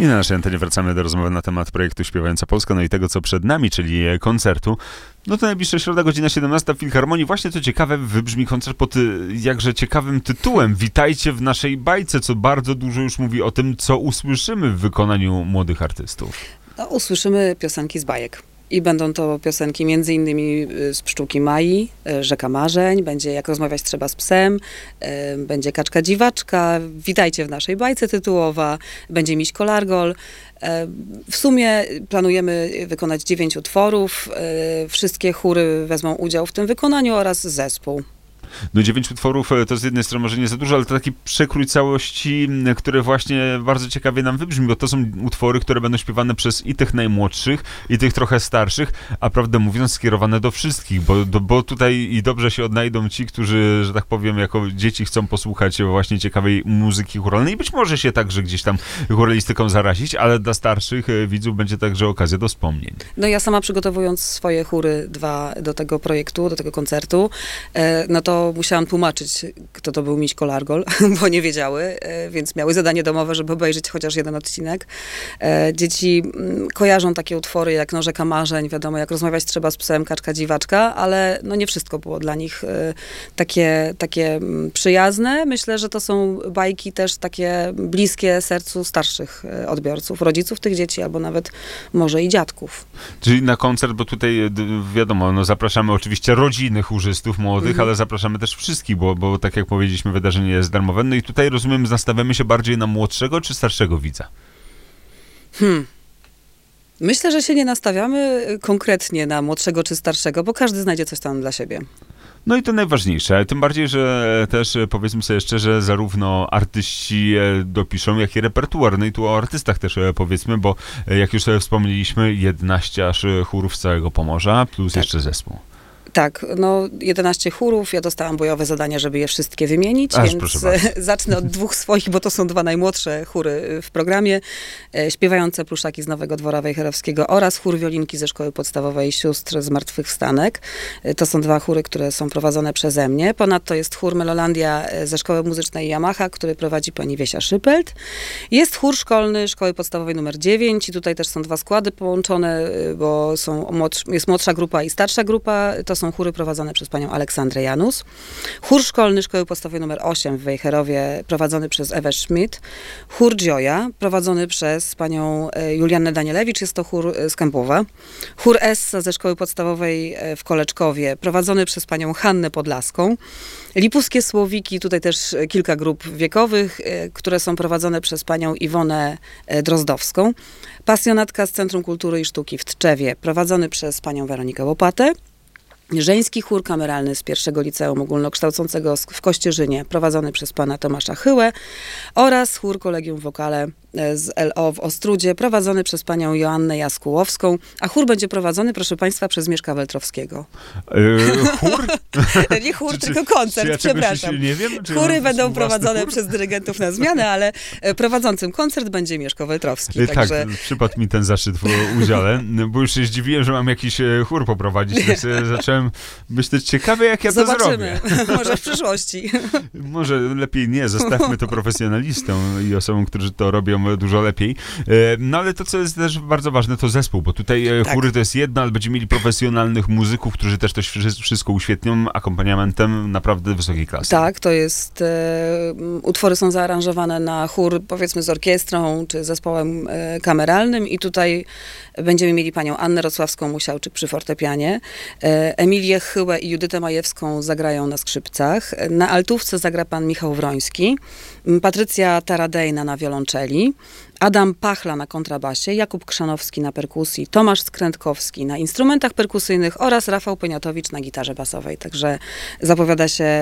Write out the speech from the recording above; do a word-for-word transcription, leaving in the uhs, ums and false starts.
I na naszej antenie wracamy do rozmowy na temat projektu Śpiewająca Polska, no i tego, co przed nami, czyli koncertu. No to najbliższa środa, godzina siedemnasta w Filharmonii. Właśnie co ciekawe, wybrzmi koncert pod jakże ciekawym tytułem. Witajcie w naszej bajce, co bardzo dużo już mówi o tym, co usłyszymy w wykonaniu młodych artystów. No, usłyszymy piosenki z bajek. I będą to piosenki między innymi z Pszczółki Mai, Rzeka Marzeń, będzie Jak rozmawiać trzeba z psem, będzie Kaczka Dziwaczka, Witajcie w naszej bajce tytułowa, będzie Miś Kolargol. W sumie planujemy wykonać dziewięć utworów, wszystkie chóry wezmą udział w tym wykonaniu oraz zespół. No dziewięć utworów to z jednej strony może nie za dużo, ale to taki przekrój całości, które właśnie bardzo ciekawie nam wybrzmi, bo to są utwory, które będą śpiewane przez i tych najmłodszych, i tych trochę starszych, a prawdę mówiąc skierowane do wszystkich, bo, do, bo tutaj i dobrze się odnajdą ci, którzy, że tak powiem, jako dzieci chcą posłuchać właśnie ciekawej muzyki chóralnej i być może się także gdzieś tam chóralistyką zarazić, ale dla starszych widzów będzie także okazja do wspomnień. No ja sama przygotowując swoje chóry dwa do tego projektu, do tego koncertu, no to musiałam tłumaczyć, kto to był Miś Kolargol, bo nie wiedziały, więc miały zadanie domowe, żeby obejrzeć chociaż jeden odcinek. Dzieci kojarzą takie utwory jak no, Rzeka Marzeń, wiadomo, Jak rozmawiać trzeba z psem, Kaczka Dziwaczka, ale no nie wszystko było dla nich takie, takie przyjazne. Myślę, że to są bajki też takie bliskie sercu starszych odbiorców, rodziców tych dzieci, albo nawet może i dziadków. Czyli na koncert, bo tutaj wiadomo, no zapraszamy oczywiście rodziny chórzystów młodych, mhm. ale zapraszamy też wszystkich, bo, bo tak jak powiedzieliśmy, wydarzenie jest darmowe. No i tutaj, rozumiem, nastawiamy się bardziej na młodszego czy starszego widza? Hmm. Myślę, że się nie nastawiamy konkretnie na młodszego czy starszego, bo każdy znajdzie coś tam dla siebie. No i to najważniejsze, tym bardziej, że też powiedzmy sobie szczerze, zarówno artyści dopiszą, jak i repertuar. No i tu o artystach też powiedzmy, bo jak już sobie wspomnieliśmy, jedenaście aż chórów z całego Pomorza, plus tak. jeszcze zespół. Tak, no jedenaście chórów, ja dostałam bojowe zadanie, żeby je wszystkie wymienić, Aż, więc zacznę od dwóch swoich, bo to są dwa najmłodsze chóry w programie. Śpiewające pluszaki z Nowego Dwora Wejherowskiego oraz chór wiolinki ze Szkoły Podstawowej Sióstr Zmartwychwstanek. To są dwa chóry, które są prowadzone przeze mnie. Ponadto jest chór Melolandia ze Szkoły Muzycznej Yamaha, który prowadzi pani Wiesia Szypelt. Jest chór szkolny Szkoły Podstawowej numer dziewięć i tutaj też są dwa składy połączone, bo są młodsz, jest młodsza grupa i starsza grupa. To są chóry prowadzone przez panią Aleksandrę Janus. Chór szkolny Szkoły Podstawowej numer osiem w Wejherowie, prowadzony przez Ewę Schmidt. Chór Dzioja, prowadzony przez panią Juliannę Danielewicz, jest to chór z Kępowa. Chór Essa ze Szkoły Podstawowej w Koleczkowie, prowadzony przez panią Hannę Podlaską. Lipuskie Słowiki, tutaj też kilka grup wiekowych, które są prowadzone przez panią Iwonę Drozdowską. Pasjonatka z Centrum Kultury i Sztuki w Tczewie, prowadzony przez panią Weronikę Łopatę. Żeński chór kameralny z pierwszego liceum ogólnokształcącego w Kościerzynie, prowadzony przez pana Tomasza Chyłę oraz chór Kolegium Vocale z L O w Ostrudzie, prowadzony przez panią Joannę Jaskułowską, a chór będzie prowadzony, proszę państwa, przez Mieszka Weltrowskiego. Yy, chór? Nie chór, czy, tylko czy, koncert, czy ja przepraszam. Nie wiem, czy Chóry będą prowadzone chór? przez dyrygentów na zmianę, ale prowadzącym koncert będzie Mieszko Weltrowski. Yy, także... Tak, przypadł mi ten zaszczyt w udziale, bo już się zdziwiłem, że mam jakiś chór poprowadzić, więc zacząłem myśleć, ciekawe jak ja Zobaczymy. to zrobię. Może w przyszłości. Może lepiej nie, zostawmy to profesjonalistom i osobom, którzy to robią dużo lepiej. No ale to, co jest też bardzo ważne, to zespół, bo tutaj tak. chóry to jest jedno, ale będziemy mieli profesjonalnych muzyków, którzy też to wszystko uświetnią akompaniamentem naprawdę wysokiej klasy. Tak, to jest, e, utwory są zaaranżowane na chór, powiedzmy z orkiestrą, czy zespołem e, kameralnym i tutaj będziemy mieli panią Annę Rosławską-Musiałczyk przy fortepianie, e, Emilię Chyłę i Judytę Majewską zagrają na skrzypcach, na altówce zagra pan Michał Wroński, Patrycja Taradejna na wiolonczeli, Adam Pachla na kontrabasie, Jakub Krzanowski na perkusji, Tomasz Skrętkowski na instrumentach perkusyjnych oraz Rafał Poniatowicz na gitarze basowej. Także zapowiada się